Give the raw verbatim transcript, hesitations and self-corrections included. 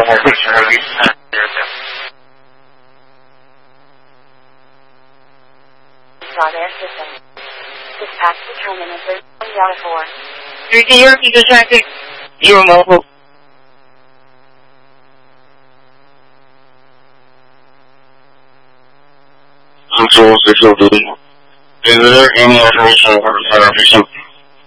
Air system. Dispatch determinant thirty out of four. three T Yorkie to traffic. Zero mobile. Control six oh three. Is there any information on the